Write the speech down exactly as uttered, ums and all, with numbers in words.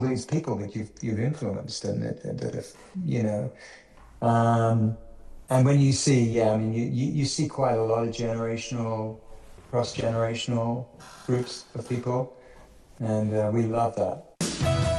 these people that you've you've influenced and that, that have, you know. Um, and when you see, yeah, I mean, you, you, you see quite a lot of generational, cross generational groups of people, and uh, we love that.